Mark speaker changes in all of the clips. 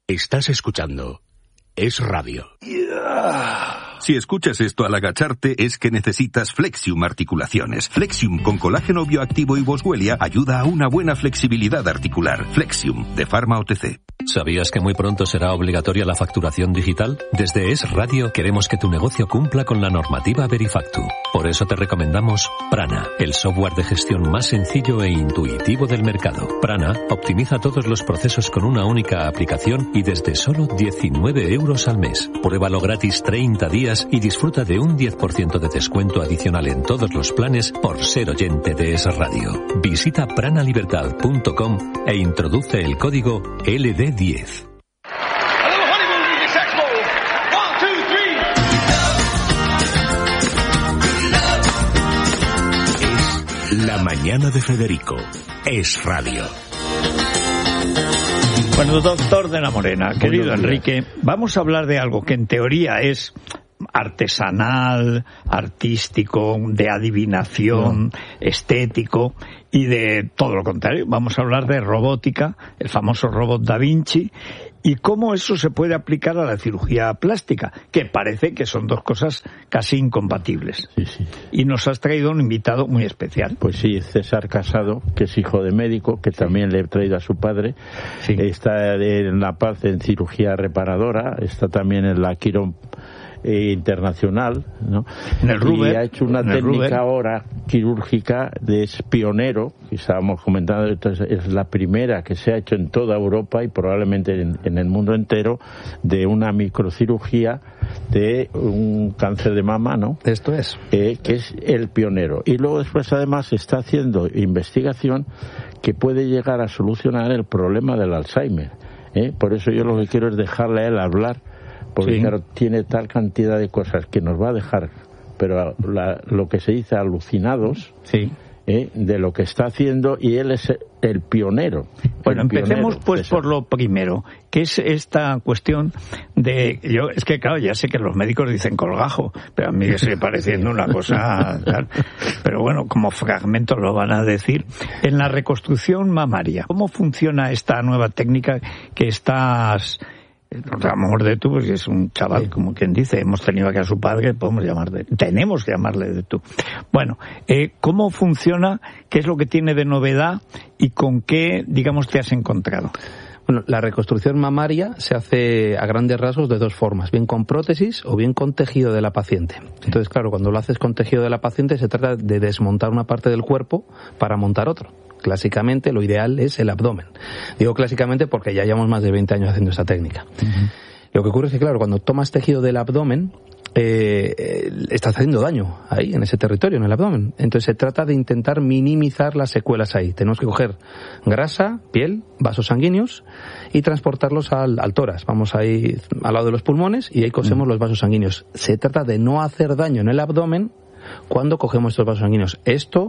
Speaker 1: Estás escuchando Es Radio.
Speaker 2: Si escuchas esto al agacharte es que necesitas Flexium Articulaciones. Flexium con colágeno bioactivo y boswellia ayuda a una buena flexibilidad articular. Flexium, de Pharma OTC.
Speaker 3: ¿Sabías que muy pronto será obligatoria la facturación digital? Desde Es Radio queremos que tu negocio cumpla con la normativa Verifactu. Por eso te recomendamos Prana, el software de gestión más sencillo e intuitivo del mercado. Prana optimiza todos los procesos con una única aplicación y desde solo 19 euros al mes. Pruébalo gratis 30 días y disfruta de un 10% de descuento adicional en todos los planes por ser oyente de Es Radio. Visita pranalibertad.com e introduce el código LD10.
Speaker 1: La mañana de Federico. Es Radio.
Speaker 4: Bueno, doctor de la Morena, querido Enrique, vamos a hablar de algo que en teoría es artesanal, artístico, de adivinación, estético y de todo lo contrario. Vamos a hablar de robótica, el famoso robot Da Vinci, y cómo eso se puede aplicar a la cirugía plástica, que parece que son dos cosas casi incompatibles.
Speaker 5: Sí, sí.
Speaker 4: Y nos has traído un invitado muy especial.
Speaker 5: Pues sí, César Casado, que es hijo de médico, que también le he traído a su padre.
Speaker 4: Sí.
Speaker 5: Está en La Paz en cirugía reparadora, está también en la Quirón internacional, ¿no?
Speaker 4: En el Ruber,
Speaker 5: y ha hecho una técnica ahora quirúrgica es pionero, que estábamos comentando, entonces es la primera que se ha hecho en toda Europa y probablemente en el mundo entero, de una microcirugía de un cáncer de mama, ¿no?
Speaker 6: Esto es.
Speaker 5: Que es el pionero. Y luego después además se está haciendo investigación que puede llegar a solucionar el problema del Alzheimer. Por eso yo lo que quiero es dejarle a él hablar, porque claro, tiene tal cantidad de cosas que nos va a dejar, pero lo que se dice alucinados, de lo que está haciendo, y él es el pionero.
Speaker 4: Bueno, empecemos pues por lo primero, que es esta cuestión de... Es que claro, ya sé que los médicos dicen colgajo, pero a mí me sigue pareciendo una cosa... Pero bueno, como fragmentos lo van a decir. En la reconstrucción mamaria, ¿cómo funciona esta nueva técnica que estás... A lo mejor de tú, porque es un chaval, como quien dice, hemos tenido aquí a su padre, tenemos que llamarle de tú. Bueno, ¿cómo funciona? ¿Qué es lo que tiene de novedad? ¿Y con qué, digamos, te has encontrado?
Speaker 6: Bueno, la reconstrucción mamaria se hace a grandes rasgos de dos formas, bien con prótesis o bien con tejido de la paciente. Entonces, claro, cuando lo haces con tejido de la paciente se trata de desmontar una parte del cuerpo para montar otro. Clásicamente lo ideal es el abdomen. Digo clásicamente porque ya llevamos más de 20 años haciendo esta técnica. Uh-huh. Lo que ocurre es que, claro, cuando tomas tejido del abdomen, estás haciendo daño ahí, en ese territorio, en el abdomen. Entonces se trata de intentar minimizar las secuelas ahí. Tenemos que coger grasa, piel, vasos sanguíneos y transportarlos al tórax. Vamos ahí al lado de los pulmones y ahí cosemos los vasos sanguíneos. Se trata de no hacer daño en el abdomen cuando cogemos estos vasos sanguíneos. Esto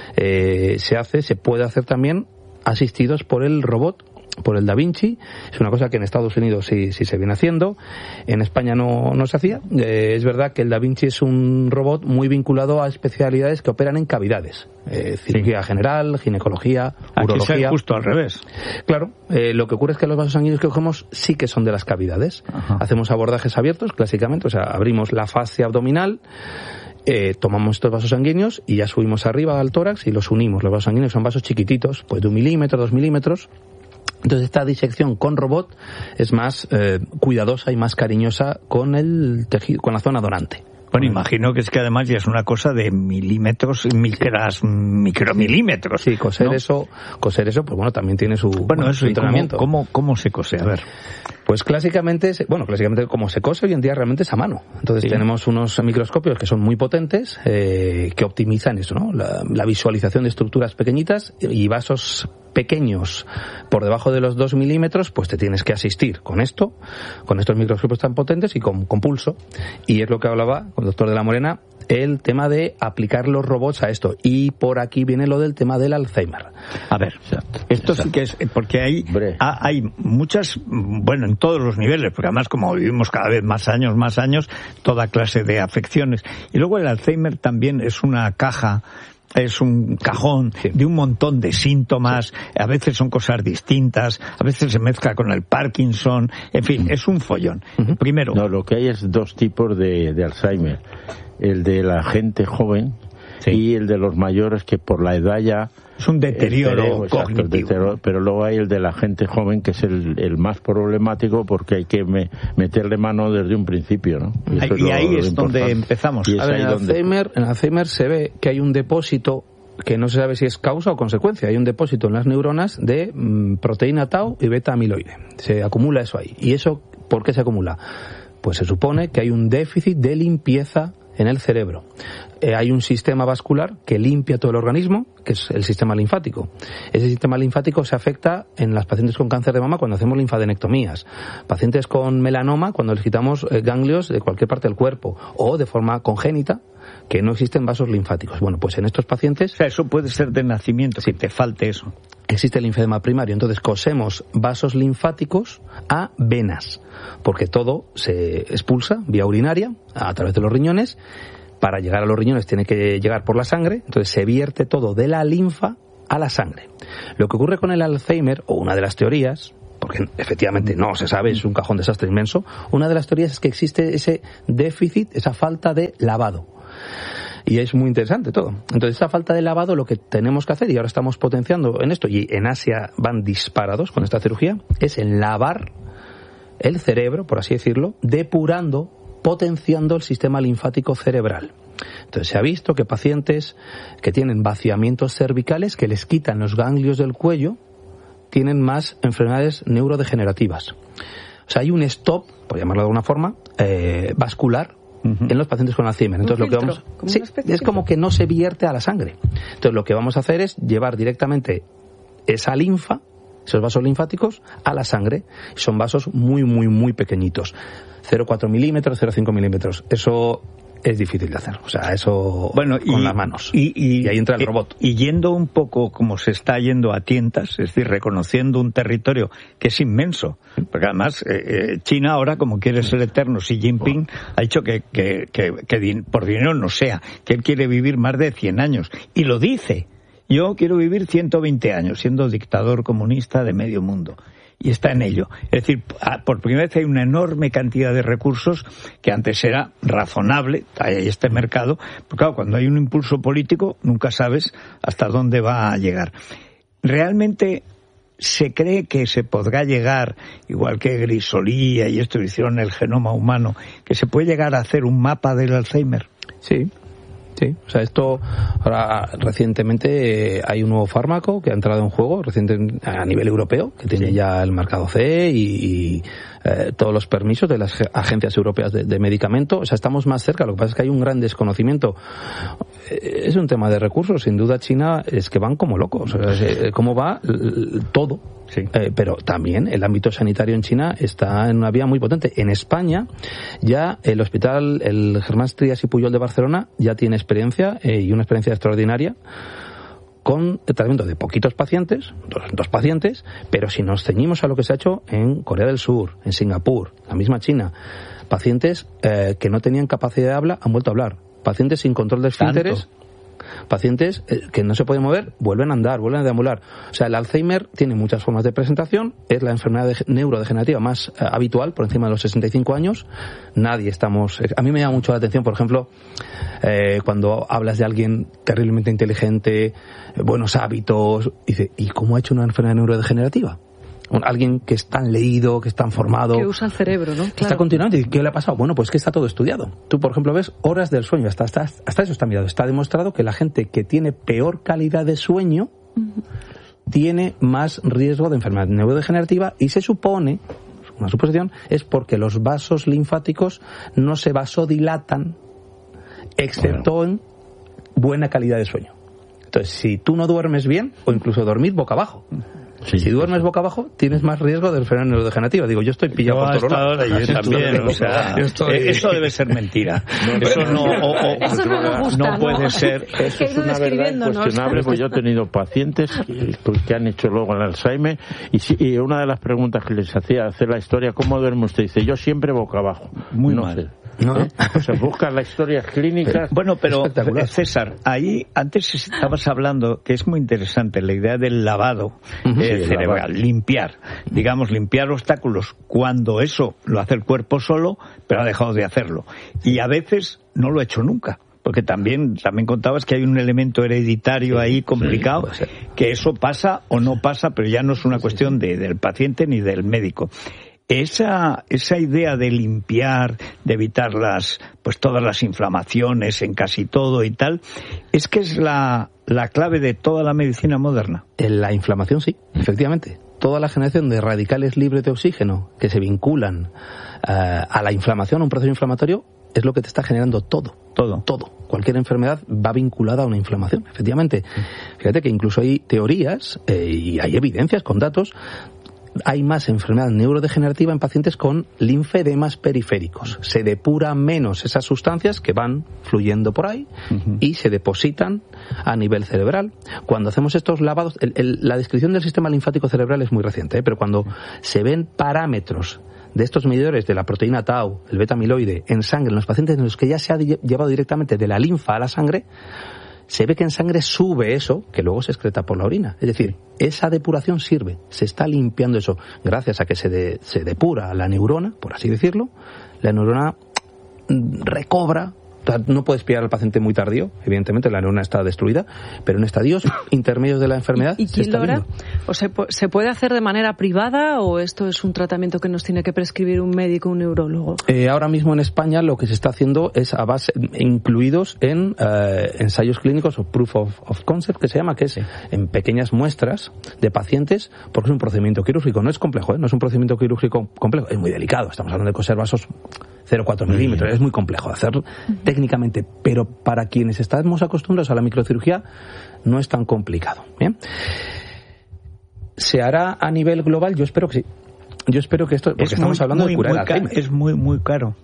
Speaker 6: se puede hacer también asistidos por el robot, por el Da Vinci. Es una cosa que en Estados Unidos sí se viene haciendo. En España no se hacía. Es verdad que el Da Vinci es un robot muy vinculado a especialidades que operan en cavidades. Cirugía general, ginecología, urología.
Speaker 4: Aquí es justo al revés.
Speaker 6: Claro, lo que ocurre es que los vasos sanguíneos que cogemos sí que son de las cavidades. Ajá. Hacemos abordajes abiertos, clásicamente, o sea, abrimos la fascia abdominal, tomamos estos vasos sanguíneos y ya subimos arriba al tórax y los unimos. Los vasos sanguíneos son vasos chiquititos, pues de 1 milímetro, 2 milímetros. Entonces esta disección con robot es más cuidadosa y más cariñosa con el tejido, con la zona donante.
Speaker 4: Bueno, imagino que es que además ya es una cosa de milímetros, micromilímetros.
Speaker 6: Sí, coser eso, pues bueno, también tiene su entrenamiento.
Speaker 4: ¿Cómo se cose? A ver.
Speaker 6: Pues clásicamente como se cose hoy en día realmente es a mano. Entonces tenemos unos microscopios que son muy potentes, que optimizan eso, ¿no? La visualización de estructuras pequeñitas y vasos pequeños por debajo de los 2 milímetros, pues te tienes que asistir con estos microscopios tan potentes y con pulso. Y es lo que hablaba con el doctor de la Morena, el tema de aplicar los robots a esto. Y por aquí viene lo del tema del Alzheimer.
Speaker 4: A ver, esto sí que es, porque hay muchas, bueno, en todos los niveles, porque además como vivimos cada vez más años, toda clase de afecciones. Y luego el Alzheimer también es una caja es un cajón de un montón de síntomas, a veces son cosas distintas, a veces se mezcla con el Parkinson, en fin, es un follón. Primero...
Speaker 5: No, lo que hay es dos tipos de Alzheimer. El de la gente joven y el de los mayores que por la edad ya...
Speaker 4: Es un deterioro cognitivo.
Speaker 5: Pero luego hay el de la gente joven que es el más problemático porque hay que meterle mano desde un principio, ¿no?
Speaker 4: Y ahí es donde empezamos.
Speaker 6: A ver, en Alzheimer se ve que hay un depósito que no se sabe si es causa o consecuencia. Hay un depósito en las neuronas de proteína tau y beta amiloide. Se acumula eso ahí. ¿Y eso por qué se acumula? Pues se supone que hay un déficit de limpieza en el cerebro. Hay un sistema vascular que limpia todo el organismo, que es el sistema linfático. Ese sistema linfático se afecta en las pacientes con cáncer de mama cuando hacemos linfadenectomías, pacientes con melanoma cuando les quitamos ganglios de cualquier parte del cuerpo, o de forma congénita, que no existen vasos linfáticos. Bueno, pues en estos pacientes...
Speaker 4: O sea, eso puede ser de nacimiento, que te falte eso.
Speaker 6: Existe el linfedema primario, entonces cosemos vasos linfáticos a venas, porque todo se expulsa vía urinaria a través de los riñones. Para llegar a los riñones tiene que llegar por la sangre, entonces se vierte todo de la linfa a la sangre. Lo que ocurre con el Alzheimer, o una de las teorías, porque efectivamente no se sabe, es un cajón desastre inmenso, una de las teorías es que existe ese déficit, esa falta de lavado. Y es muy interesante todo. Entonces, esta falta de lavado, lo que tenemos que hacer, y ahora estamos potenciando en esto, y en Asia van disparados con esta cirugía, es en lavar el cerebro, por así decirlo, depurando, potenciando el sistema linfático cerebral. Entonces, se ha visto que pacientes que tienen vaciamientos cervicales, que les quitan los ganglios del cuello, tienen más enfermedades neurodegenerativas. O sea, hay un stop, por llamarlo de alguna forma, vascular, en los pacientes con Alzheimer. Entonces, lo que vamos, es como que no se vierte a la sangre. Entonces, lo que vamos a hacer es llevar directamente esa linfa, esos vasos linfáticos, a la sangre. Son vasos muy, muy, muy pequeñitos. 0,4 milímetros, 0,5 milímetros. Eso es difícil de hacer. O sea, eso con las manos. Y ahí entra el robot.
Speaker 4: Y yendo un poco como se está yendo a tientas, es decir, reconociendo un territorio que es inmenso. Porque además, China ahora, como quiere ser eterno, Xi Jinping ha dicho que por dinero no sea, que él quiere vivir más de 100 años. Y lo dice. Yo quiero vivir 120 años, siendo dictador comunista de medio mundo. Y está en ello. Es decir, por primera vez hay una enorme cantidad de recursos que antes era razonable, hay este mercado, pero claro, cuando hay un impulso político nunca sabes hasta dónde va a llegar. Realmente se cree que se podrá llegar, igual que Grisolía y esto hicieron el genoma humano, que se puede llegar a hacer un mapa del Alzheimer.
Speaker 6: Sí. Sí, o sea, esto ahora recientemente hay un nuevo fármaco que ha entrado en juego a nivel europeo, que tiene ya el marcado CE y todos los permisos de las agencias europeas de medicamento. O sea, estamos más cerca, lo que pasa es que hay un gran desconocimiento. Es un tema de recursos, sin duda China es que van como locos, o sea, cómo va todo. Sí. Pero también el ámbito sanitario en China está en una vía muy potente. En España ya el hospital, el Germán Trías y Pujol de Barcelona, ya tiene experiencia y una experiencia extraordinaria con el tratamiento de poquitos pacientes, dos pacientes, pero si nos ceñimos a lo que se ha hecho en Corea del Sur, en Singapur, la misma China, pacientes que no tenían capacidad de habla han vuelto a hablar, pacientes sin control de esfínteres, pacientes que no se pueden mover, vuelven a andar, vuelven a deambular. O sea, el Alzheimer tiene muchas formas de presentación, es la enfermedad neurodegenerativa más habitual por encima de los 65 años. A mí me llama mucho la atención, por ejemplo, cuando hablas de alguien terriblemente inteligente, buenos hábitos, dice, ¿y cómo ha hecho una enfermedad neurodegenerativa? Alguien que es tan leído, que es tan formado,
Speaker 7: que usa el cerebro, ¿no? Claro.
Speaker 6: Está continuando. ¿Y qué le ha pasado? Bueno, pues que está todo estudiado. Tú, por ejemplo, ves horas del sueño. Hasta eso está mirado. Está demostrado que la gente que tiene peor calidad de sueño tiene más riesgo de enfermedad neurodegenerativa, y se supone, una suposición, es porque los vasos linfáticos no se vasodilatan, excepto en buena calidad de sueño. Entonces, si tú no duermes bien, o incluso dormir boca abajo, si duermes boca abajo, tienes más riesgo de enfermedad neurodegenerativa. Digo, yo estoy pillado por todos lados.
Speaker 4: Yo también, o sea, eso debe ser mentira. Eso
Speaker 7: no nos gusta,
Speaker 4: no puede ser.
Speaker 5: Eso es una verdad incuestionable, pues yo he tenido pacientes que han hecho luego el Alzheimer, y una de las preguntas que les hacía hacer la historia, ¿cómo duerme usted? Dice, yo siempre boca abajo.
Speaker 4: Muy mal.
Speaker 5: No. Se buscan las historias clínicas.
Speaker 4: Bueno, pero César, ahí antes estabas hablando, que es muy interesante, la idea del lavado cerebral, limpiar obstáculos, cuando eso lo hace el cuerpo solo, pero ha dejado de hacerlo. Y a veces no lo ha hecho nunca. Porque también contabas que hay un elemento hereditario ahí complicado, que eso pasa o no pasa, pero ya no es una cuestión del paciente ni del médico. Esa idea de limpiar, de evitar todas las inflamaciones en casi todo y tal, es que es la clave de toda la medicina moderna.
Speaker 6: La inflamación, sí, efectivamente. Toda la generación de radicales libres de oxígeno que se vinculan a la inflamación, a un proceso inflamatorio, es lo que te está generando todo. Cualquier enfermedad va vinculada a una inflamación, efectivamente. Fíjate que incluso hay teorías y hay evidencias con datos. Hay más enfermedad neurodegenerativa en pacientes con linfedemas periféricos. Se depuran menos esas sustancias que van fluyendo por ahí y se depositan a nivel cerebral. Cuando hacemos estos lavados, la descripción del sistema linfático cerebral es muy reciente, pero cuando se ven parámetros de estos medidores de la proteína tau, el beta amiloide, en sangre, en los pacientes en los que ya se ha llevado directamente de la linfa a la sangre, se ve que en sangre sube eso, que luego se excreta por la orina. Es decir, esa depuración sirve, se está limpiando eso. Gracias a que se depura la neurona, por así decirlo, la neurona recobra. No puedes pillar al paciente muy tardío, evidentemente la neurona está destruida, pero en estadios intermedios de la enfermedad
Speaker 7: ¿Y quién lo hará? ¿O se puede hacer de manera privada o esto es un tratamiento que nos tiene que prescribir un médico, un neurólogo?
Speaker 6: Ahora mismo en España lo que se está haciendo es a base, incluidos en ensayos clínicos o proof of concept, que se llama, que es en pequeñas muestras de pacientes, porque es un procedimiento quirúrgico, no es complejo, no es un procedimiento quirúrgico complejo, es muy delicado, estamos hablando de coser vasos 0,4 milímetros, es muy complejo de hacer técnicamente, pero para quienes estamos acostumbrados a la microcirugía no es tan complicado. ¿Bien? ¿Se hará a nivel global? Yo espero que sí. Yo espero que esto, porque estamos hablando de curar Alzheimer.
Speaker 4: Es muy caro.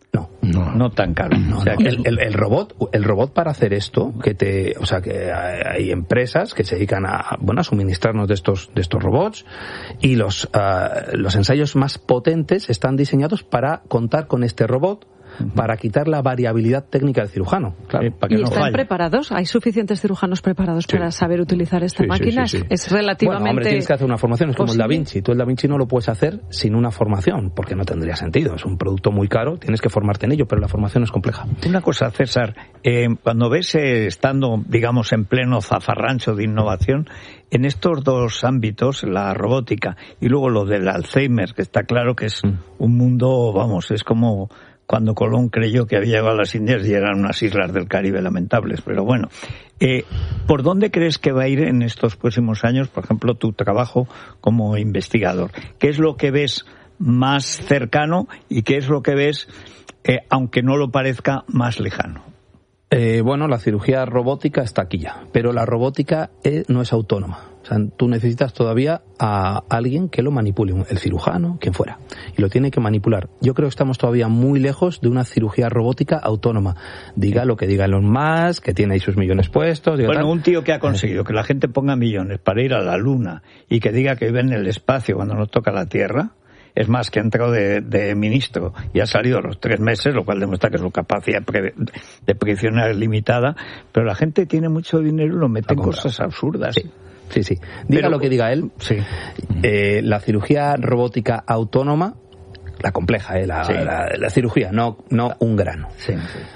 Speaker 4: No tan caro.
Speaker 6: O sea, que el robot para hacer esto, que hay empresas que se dedican a suministrarnos de estos robots, y los ensayos más potentes están diseñados para contar con este robot, para quitar la variabilidad técnica del cirujano. Claro, para que
Speaker 7: ¿Y están preparados? ¿Hay suficientes cirujanos preparados para saber utilizar esta máquina?
Speaker 6: Sí.
Speaker 7: Es relativamente...
Speaker 6: Bueno, hombre, tienes que hacer una formación, es como el Da Vinci. Tú el Da Vinci no lo puedes hacer sin una formación, porque no tendría sentido. Es un producto muy caro, tienes que formarte en ello, pero la formación es compleja.
Speaker 4: Una cosa, César, cuando ves estando, digamos, en pleno zafarrancho de innovación, en estos dos ámbitos, la robótica y luego lo del Alzheimer, que está claro que es un mundo, es como cuando Colón creyó que había llegado a las Indias y eran unas islas del Caribe lamentables. Pero bueno, ¿por dónde crees que va a ir en estos próximos años, por ejemplo, tu trabajo como investigador? ¿Qué es lo que ves más cercano y qué es lo que ves, aunque no lo parezca, más lejano?
Speaker 6: La cirugía robótica está aquí ya, pero la robótica no es autónoma. O sea, tú necesitas todavía a alguien que lo manipule, el cirujano, quien fuera, y lo tiene que manipular. Yo creo que estamos todavía muy lejos de una cirugía robótica autónoma. Diga lo que diga Elon Musk, que tiene ahí sus millones puestos.
Speaker 4: Un tío que ha conseguido que la gente ponga millones para ir a la Luna y que diga que vive en el espacio cuando nos toca la Tierra. Es más, que ha entrado de ministro y ha salido a los 3 meses, lo cual demuestra que su capacidad de predicción es limitada, pero la gente tiene mucho dinero y lo mete en cosas absurdas.
Speaker 6: Sí. Diga lo que diga él.
Speaker 4: Sí.
Speaker 6: La cirugía robótica autónoma, la compleja, la cirugía, no un grano.
Speaker 4: Sí.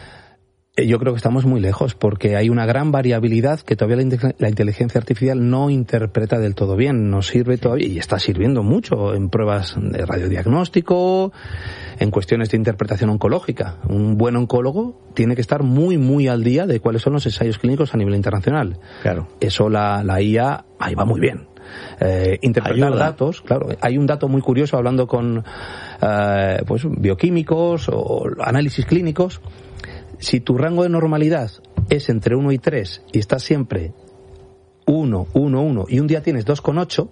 Speaker 6: Yo creo que estamos muy lejos porque hay una gran variabilidad que todavía la inteligencia artificial no interpreta del todo bien. Nos sirve todavía y está sirviendo mucho en pruebas de radiodiagnóstico, en cuestiones de interpretación oncológica. Un buen oncólogo tiene que estar muy, muy al día de cuáles son los ensayos clínicos a nivel internacional.
Speaker 4: Claro.
Speaker 6: Eso la IA ahí va muy bien. Interpretar datos, claro. Hay un dato muy curioso hablando con bioquímicos o análisis clínicos. Si tu rango de normalidad es entre 1 y 3 y estás siempre 1, 1, 1 y un día tienes 2,8,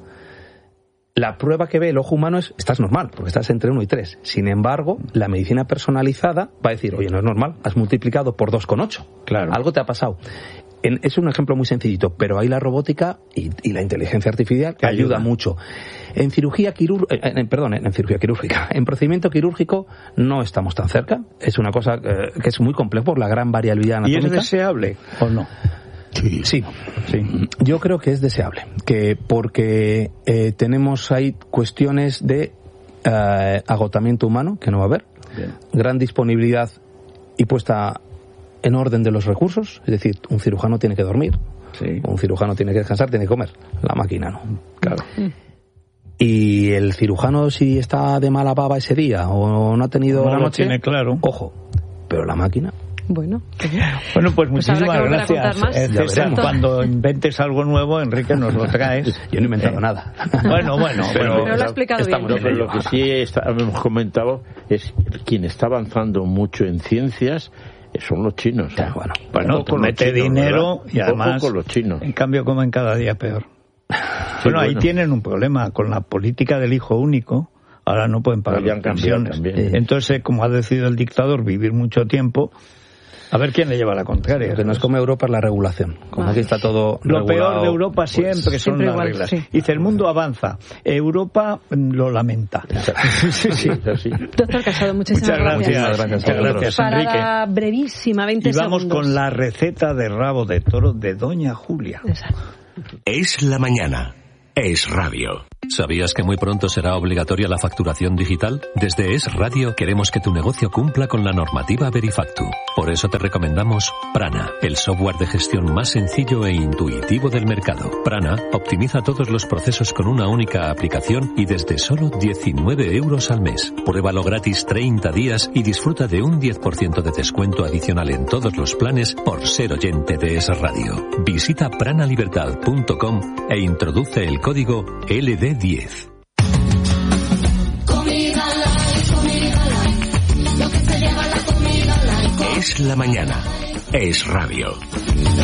Speaker 6: la prueba que ve el ojo humano es estás normal, porque estás entre 1 y 3. Sin embargo, la medicina personalizada va a decir, oye, no es normal, has multiplicado por 2,8.
Speaker 4: Claro.
Speaker 6: Algo te ha pasado. es un ejemplo muy sencillito, pero hay la robótica y la inteligencia artificial que ayuda mucho. En cirugía quirúrgica, en procedimiento quirúrgico no estamos tan cerca. Es una cosa que es muy compleja por la gran variabilidad anatómica.
Speaker 4: ¿Y es deseable o no?
Speaker 6: Sí. Yo creo que es deseable, porque tenemos ahí cuestiones de agotamiento humano, que no va a haber, gran disponibilidad y puesta en orden de los recursos, es decir, un cirujano tiene que dormir, un cirujano tiene que descansar, tiene que comer, la máquina no.
Speaker 4: Claro.
Speaker 6: Y el cirujano, si está de mala baba ese día o no ha tenido la noche,
Speaker 4: tiene claro.
Speaker 6: Ojo, pero la máquina...
Speaker 7: Bueno,
Speaker 4: pues muchísimas gracias. César, cuando inventes algo nuevo, Enrique, nos lo traes.
Speaker 6: Yo no he inventado nada.
Speaker 4: Bueno,
Speaker 7: pero lo ha explicado bien.
Speaker 5: Lo que sí hemos comentado es quien está avanzando mucho en ciencias son los chinos.
Speaker 4: Bueno, tú mete dinero, ¿verdad? Y además,
Speaker 5: los chinos.
Speaker 4: En cambio, comen cada día peor. Bueno, ahí tienen un problema con la política del hijo único. Ahora no pueden pagar las pensiones. Entonces, como ha decidido el dictador vivir mucho tiempo, a ver quién le lleva la contraria.
Speaker 6: Lo que nos come Europa es la regulación. Como aquí está todo
Speaker 4: lo
Speaker 6: regulado,
Speaker 4: peor de Europa siempre son las reglas. Sí. Dice, el mundo avanza. Europa lo lamenta.
Speaker 7: Sí. Doctor Casado, muchas gracias. Parada brevísima, 20 segundos.
Speaker 1: Y vamos con la receta de rabo de toro de Doña Julia.
Speaker 7: Exacto.
Speaker 1: Es la mañana. Es radio.
Speaker 3: ¿Sabías que muy pronto será obligatoria la facturación digital? Desde Es Radio queremos que tu negocio cumpla con la normativa Verifactu. Por eso te recomendamos Prana, el software de gestión más sencillo e intuitivo del mercado. Prana optimiza todos los procesos con una única aplicación y desde solo 19 euros al mes. Pruébalo gratis 30 días y disfruta de un 10% de descuento adicional en todos los planes por ser oyente de Es Radio. Visita pranalibertad.com e introduce el código LD10.
Speaker 1: Es la mañana. Es radio.